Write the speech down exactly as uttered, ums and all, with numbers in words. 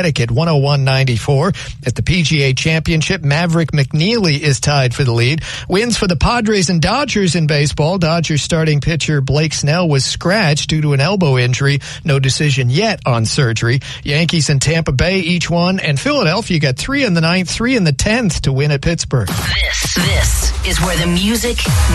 Connecticut, one oh one ninety-four. At the P G A Championship, Maverick McNeely is tied for the lead. Wins for the Padres and Dodgers in baseball. Dodgers starting pitcher Blake Snell was scratched due to an elbow injury. No decision yet on surgery. Yankees and Tampa Bay each won, and Philadelphia got three in the ninth, three in the tenth to win at Pittsburgh. This, this is where the music